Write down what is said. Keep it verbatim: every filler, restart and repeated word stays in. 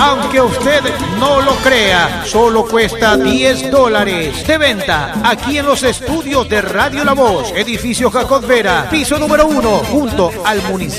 Aunque usted no lo crea, solo cuesta diez dólares. De venta aquí en los estudios de Radio La Voz, edificio Jacot Vera, piso número uno, junto al municipio.